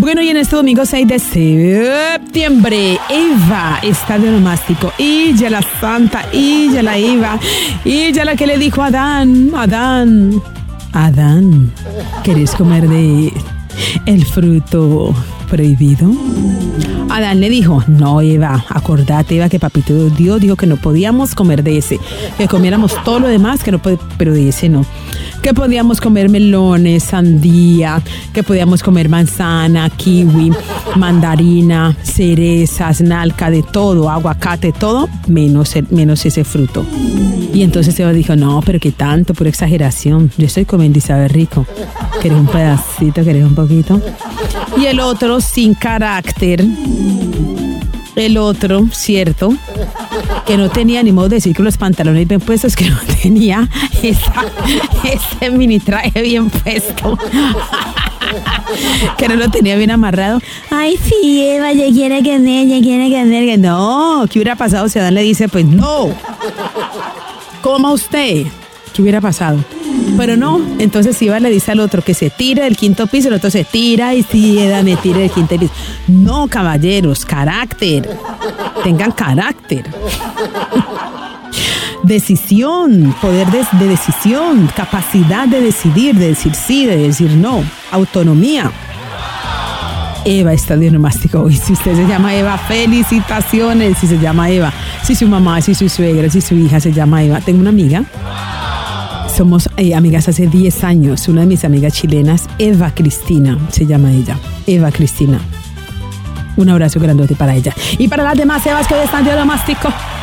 Bueno, y en este domingo 6 de septiembre, Eva está de onomástico. Ella la santa, ella la Eva, ella la que le dijo a Adán, ¿querés comer de el fruto prohibido? Adán le dijo, no, Eva, acordate, Eva, que papito Dios dijo que no podíamos comer de ese, que comiéramos todo lo demás, que no pero de ese no. Que podíamos comer melones, sandía, que podíamos comer manzana, kiwi, mandarina, cerezas, nalca, de todo, aguacate, todo, menos ese fruto. Y entonces Eva dijo, no, pero qué tanto, pura exageración. Yo estoy comiendo y sabe rico. ¿Querés un pedacito? ¿Querés un poquito? Y el otro, sin carácter, el otro, cierto, que no tenía ni modo de decir que los pantalones bien puestos, que no tenía ese mini traje bien puesto, que no lo tenía bien amarrado. Ay, sí, Eva, ya quiere que no, ¿qué hubiera pasado si Adán le dice, pues no, coma usted? ¿Qué hubiera pasado? Pero no, entonces Eva le dice al otro que se tire del quinto piso, el otro se tira y sí, Eva me tire del quinto piso. No, caballeros, carácter. Tengan carácter. Decisión, poder de decisión, capacidad de decidir, de decir sí, de decir no, autonomía. Eva está de onomástico. Y si usted se llama Eva, felicitaciones. Si se llama Eva, si su mamá, si su suegra, si su hija se llama Eva. Tengo una amiga. Somos amigas hace 10 años. Una de mis amigas chilenas, Eva Cristina, se llama ella. Eva Cristina. Un abrazo grandote para ella. Y para las demás Evas que hoy están de onomástico.